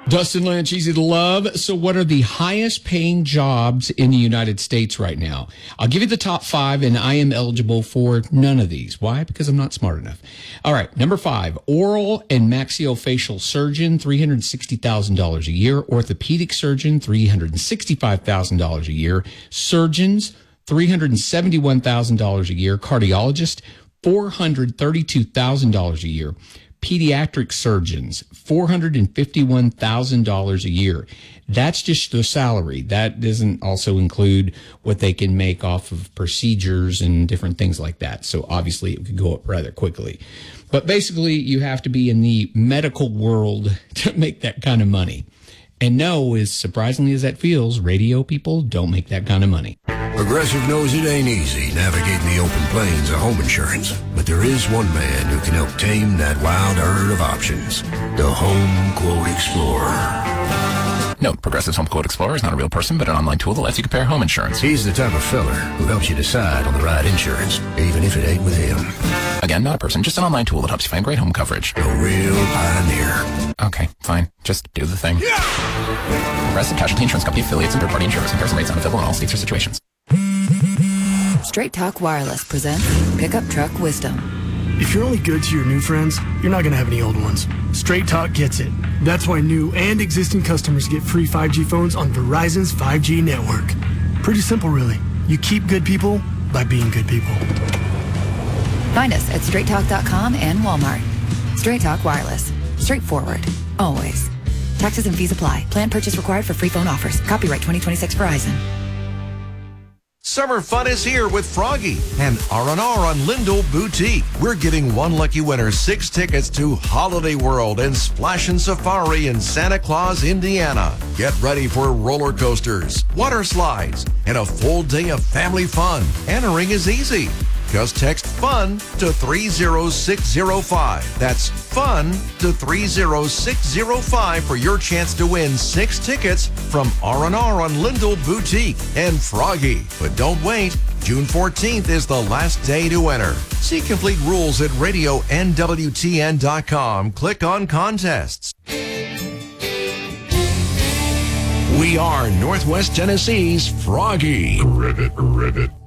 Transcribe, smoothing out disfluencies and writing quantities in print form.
Dustin Lynch, easy to love. So what are the highest paying jobs in the United States right now? I'll give you the top 5, and I am eligible for none of these. Why? Because I'm not smart enough. All right. Number 5, oral and maxillofacial surgeon, $360,000 a year. Orthopedic surgeon, $365,000 a year. Surgeons, $371,000 a year. Cardiologist, $432,000 a year. Pediatric surgeons, $451,000 a year. That's just the salary. That doesn't also include what they can make off of procedures and different things like that. So obviously it could go up rather quickly. But basically you have to be in the medical world to make that kind of money. And no, as surprisingly as that feels, radio people don't make that kind of money. Progressive knows it ain't easy navigating the open plains of home insurance, but there is one man who can help tame that wild herd of options. The Home Quote Explorer. Note, Progressive's Home Quote Explorer is not a real person, but an online tool that lets you compare home insurance. He's the type of feller who helps you decide on the right insurance, even if it ain't with him. Again, not a person, just an online tool that helps you find great home coverage. A real pioneer. Okay, fine. Just do the thing. Yeah! Progressive Casualty Insurance Company affiliates and third-party insurers. Comparison rates unavailable in all states or situations. Straight Talk Wireless presents Pickup Truck Wisdom. If you're only good to your new friends, you're not going to have any old ones. Straight Talk gets it. That's why new and existing customers get free 5G phones on Verizon's 5G network. Pretty simple, really. You keep good people by being good people. Find us at straighttalk.com and Walmart. Straight Talk Wireless. Straightforward. Always. Taxes and fees apply. Plan purchase required for free phone offers. Copyright 2026 Verizon. Summer fun is here with Froggy and R&R on Lindell Boutique. We're giving one lucky winner 6 tickets to Holiday World and Splashin' Safari in Santa Claus, Indiana. Get ready for roller coasters, water slides, and a full day of family fun. Entering is easy. Just text FUN to 30605. That's FUN to 30605 for your chance to win 6 tickets from R&R on Lindell Boutique and Froggy. But don't wait. June 14th is the last day to enter. See complete rules at radionwtn.com. Click on contests. We are Northwest Tennessee's Froggy. Rivet.